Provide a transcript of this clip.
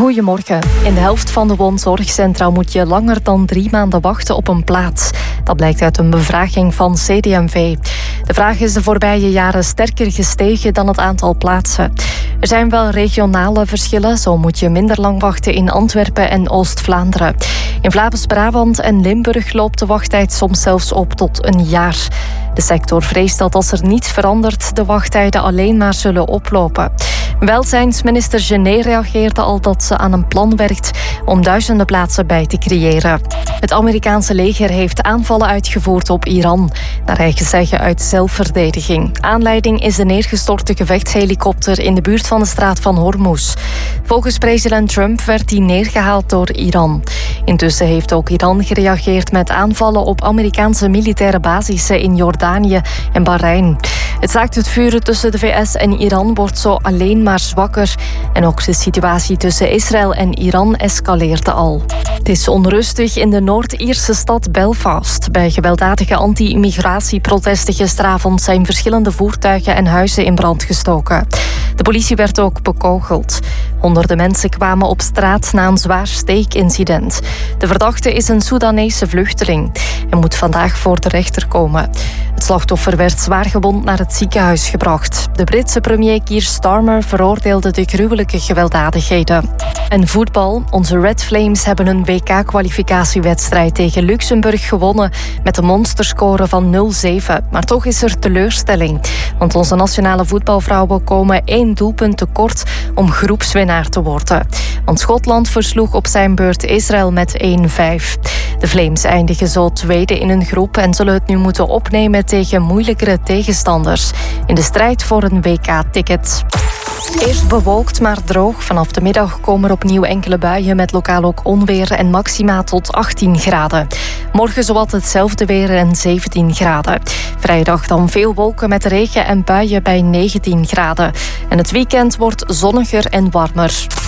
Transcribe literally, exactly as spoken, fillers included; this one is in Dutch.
Goedemorgen. In de helft van de woonzorgcentra moet je langer dan drie maanden wachten op een plaats. Dat blijkt uit een bevraging van C D M V. De vraag is de voorbije jaren sterker gestegen dan het aantal plaatsen. Er zijn wel regionale verschillen. Zo moet je minder lang wachten in Antwerpen en Oost-Vlaanderen. In Vlaams-Brabant en Limburg loopt de wachttijd soms zelfs op tot een jaar. De sector vreest dat als er niets verandert, de wachttijden alleen maar zullen oplopen. Welzijnsminister Genet reageerde al dat ze aan een plan werkt om duizenden plaatsen bij te creëren. Het Amerikaanse leger heeft aanvallen uitgevoerd op Iran, naar eigen zeggen uit zelfverdediging. Aanleiding is de neergestorte gevechtshelikopter in de buurt van de straat van Hormuz. Volgens president Trump werd die neergehaald door Iran. Intussen heeft ook Iran gereageerd met aanvallen op Amerikaanse militaire basissen in Jordanië en Bahrein. Het staakt het vuren tussen de V S en Iran wordt zo alleen maar zwakker. En ook de situatie tussen Israël en Iran escaleerde al. Het is onrustig in de Noord-Ierse stad Belfast. Bij gewelddadige anti-immigratieprotesten gisteravond zijn verschillende voertuigen en huizen in brand gestoken. De politie werd ook bekogeld. Honderden mensen kwamen op straat na een zwaar steekincident. De verdachte is een Soedanese vluchteling en moet vandaag voor de rechter komen. Het slachtoffer werd zwaargewond naar het ziekenhuis gebracht. De Britse premier Keir Starmer veroordeelde de gruwelijke gewelddadigheden. En voetbal. Onze Red Flames hebben een W K-kwalificatiewedstrijd tegen Luxemburg gewonnen met een monsterscore van nul zeven. Maar toch is er teleurstelling. Want onze nationale voetbalvrouwen komen één doelpunt tekort om groepswinnaar te worden. Want Schotland versloeg op zijn beurt Israël met één vijf. De Flames eindigen zo tweede in een groep en zullen het nu moeten opnemen tegen moeilijkere tegenstanders in de strijd voor een W K-ticket. Eerst bewolkt, maar droog. Vanaf de middag komen er opnieuw enkele buien met lokaal ook onweer en maxima tot achttien graden. Morgen zowat hetzelfde weer en zeventien graden. Vrijdag dan veel wolken met regen en buien bij negentien graden. En het weekend wordt zonniger en warmer.